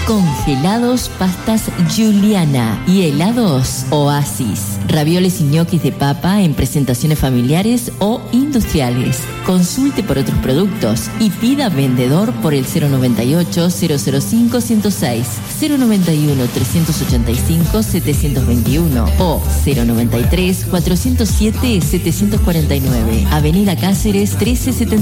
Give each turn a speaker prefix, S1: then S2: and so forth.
S1: Congelados pastas Juliana y helados Oasis. Ravioles y ñoquis de papa en presentaciones familiares o industriales. Consulte por otros productos y pida vendedor por el 098-005-106, 091-385-721 o 093-407-749. Avenida Cáceres 1370.